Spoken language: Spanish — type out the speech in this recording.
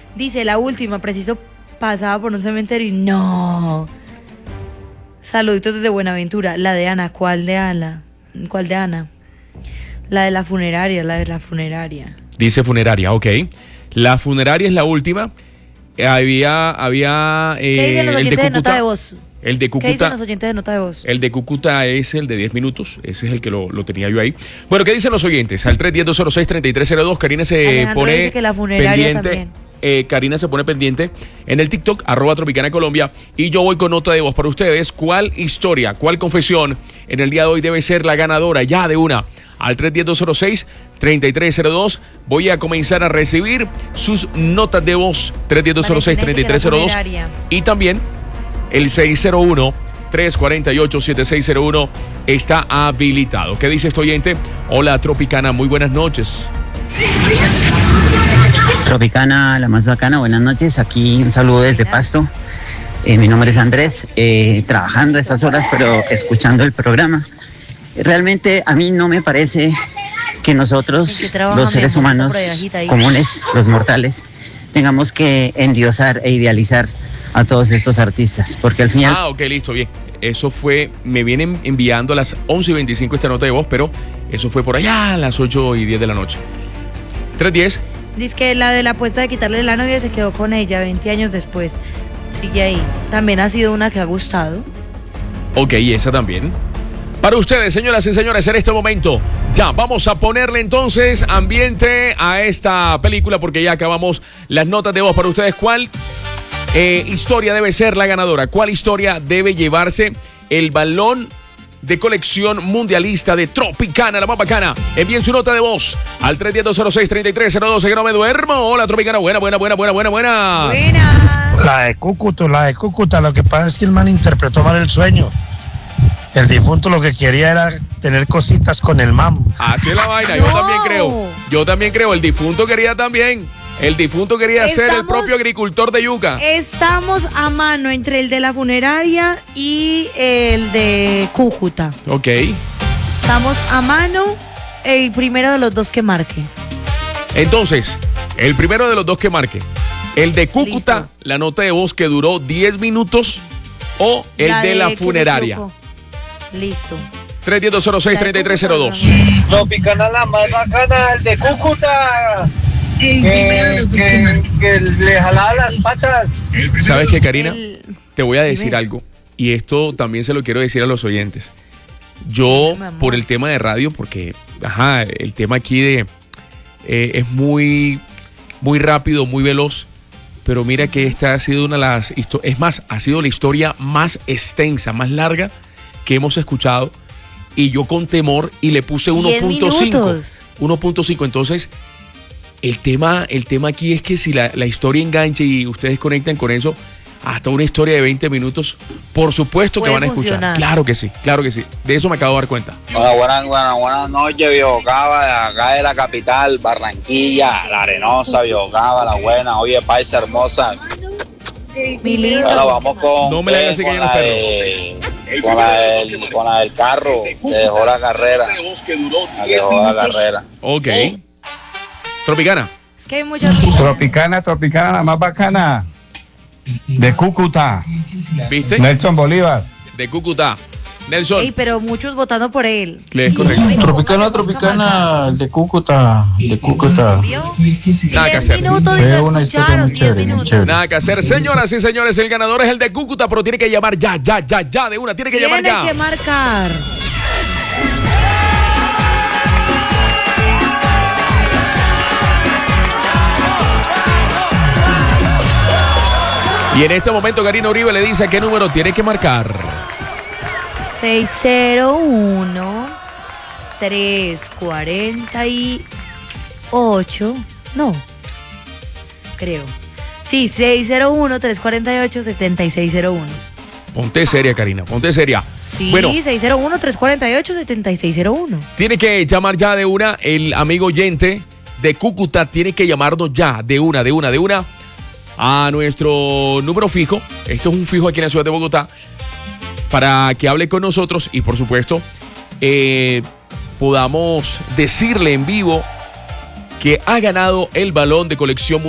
Dice, la última, preciso, pasaba por un cementerio y no. Saluditos desde Buenaventura. La de Ana, ¿cuál de Ana? ¿Cuál de Ana? La de la funeraria. Dice funeraria, ok. La funeraria es la última. Había ¿Qué dicen los oyentes de nota de voz? El de Cúcuta. ¿Qué dicen los oyentes de nota de voz? El de Cúcuta es el de 10 minutos. Ese es el que lo tenía yo ahí. Bueno, ¿qué dicen los oyentes? Al 310-206-3302. Karina se Alejandro pone dice que la funeraria pendiente. También. Karina se pone pendiente en el TikTok, @Tropicana Colombia. Y yo voy con nota de voz para ustedes. ¿Cuál historia, cuál confesión en el día de hoy debe ser la ganadora? Ya de una. Al 310-206-3302. Voy a comenzar a recibir sus notas de voz. 310-206-3302. Y también el 601-348-7601 está habilitado. ¿Qué dice este oyente? Hola, Tropicana, muy buenas noches. Tropicana, la más bacana, buenas noches. Aquí un saludo desde Pasto. Mi nombre es Andrés, trabajando a estas horas, pero escuchando el programa. Realmente a mí no me parece que nosotros, los seres humanos comunes, los mortales, tengamos que endiosar e idealizar a todos estos artistas, porque al final... Ok, listo, bien. Eso fue, me vienen enviando a las 11:25 esta nota de voz, pero eso fue por allá a las 8:10 de la noche. 3:10. Dice que la de la apuesta de quitarle la novia se quedó con ella 20 años después. Sigue ahí. También ha sido una que ha gustado. Ok, esa también. Para ustedes, señoras y señores, en este momento, ya vamos a ponerle entonces ambiente a esta película, porque ya acabamos las notas de voz. Para ustedes, ¿cuál historia debe ser la ganadora? ¿Cuál historia debe llevarse el balón de colección mundialista de Tropicana, la más bacana? Envíen su nota de voz al 310-206-3302. Que no me duermo. Hola, Tropicana. Buena. Buena. La de Cúcuta. Lo que pasa es que el man interpretó mal el sueño. El difunto lo que quería era tener cositas con el mam. Así es la vaina. No. Yo también creo. El difunto quería también. El difunto quería ser el propio agricultor de yuca. Estamos a mano entre el de la funeraria y el de Cúcuta. Ok. Estamos a mano, el primero de los dos que marque. Entonces, el primero de los dos que marque. El de Cúcuta, Listo. la nota de voz que duró 10 minutos, o el de la funeraria. Listo. 310-206-3302. Tropicana, la más bacana, el de Cúcuta. Que le jalaba las patas. ¿Sabes qué, Karina? Te voy a decir Dime. algo. Y esto también se lo quiero decir a los oyentes. Yo, por el tema de radio, porque, el tema aquí es muy rápido, muy veloz. Pero mira que esta ha sido una de las historias, es más, ha sido la historia más extensa, más larga que hemos escuchado. Y yo con temor y le puse 1.5. 1.5, entonces... El tema aquí es que si la historia engancha y ustedes conectan con eso, hasta una historia de 20 minutos, por supuesto que van a escuchar. Funcionar. Claro que sí. De eso me acabo de dar cuenta. Hola, buenas noches, Viejo Cava, de acá de la capital, Barranquilla, La Arenosa, Viejo Cava, la buena. Oye, paisa hermosa. Mi lindo. Bueno, vamos con, No me la hagas así que ya no con la del carro, que dejó la carrera. La que dejó la carrera. Ok. Tropicana. Es que hay muchas... Tropicana, la más bacana. De Cúcuta. ¿Viste? Nelson Bolívar. De Cúcuta. Nelson. Ey, pero muchos votando por él. Es correcto. Tropicana, el de Cúcuta. ¿Vio? Nada que 10 hacer. minutos y lo escucharon, 10 minutos. Nada que hacer. Señoras y señores, el ganador es el de Cúcuta, pero tiene que llamar ya, de una. Tiene que llamar ya. Tiene que marcar. Y en este momento Karina Uribe le dice qué número tiene que marcar. 601-348. No. Creo. Sí, 601-348-7601. Ponte seria, Karina, ponte seria. Sí, Bueno, 601-348-7601. tiene que llamar ya de una. El amigo oyente de Cúcuta tiene que llamarnos ya de una. A nuestro número fijo. Esto es un fijo aquí en la ciudad de Bogotá. Para que hable con nosotros y por supuesto podamos decirle en vivo que ha ganado el balón de colección